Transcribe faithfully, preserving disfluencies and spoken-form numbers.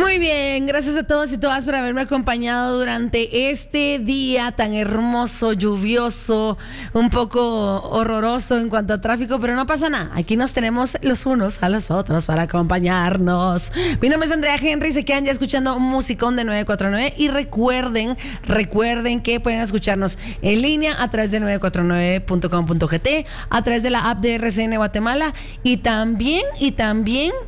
Muy bien, gracias a todos y todas por haberme acompañado durante este día tan hermoso, lluvioso, un poco horroroso en cuanto a tráfico, pero no pasa nada. Aquí nos tenemos los unos a los otros para acompañarnos. Mi nombre es Andrea Henry, se quedan ya escuchando Musicón de nueve cuatro nueve y recuerden, recuerden que pueden escucharnos en línea a través de nueve cuatro nueve punto com punto g t, a través de la app de R C N Guatemala y también, y también